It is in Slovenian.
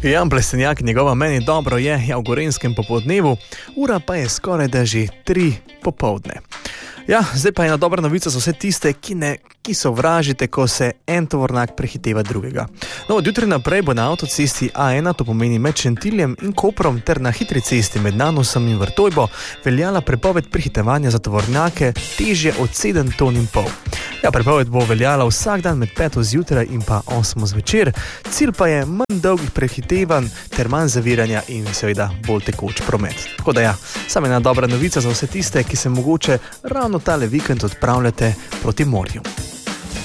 Jan Plestenjak, njegova meni dobro je v Gorenjskem popoldnevu, ura pa je skoraj da že 3 popoldne. Ja, zdaj pa je ena dobra novica za vse tiste, ki sovražite, ko se en tovornjak prehiteva drugega. No, od jutri naprej bo na avtocesti A1, to pomeni med Šentiljem in Koprom, ter na hitri cesti med Nanosom in Vrtojbo veljala prepoved prehitevanja za tovornjake težje od 7,5 ton. Ja, prepoved bo veljala vsak dan med 5 zjutraj in pa 8 zvečer. Cilj pa je manj dolgih prehitevanj ter manj zaviranja in seveda bolj tekoč promet. Tako da ja, samo ena dobra novica za vse tiste, ki se mogoče ravno tale vikend odpravljate proti morju.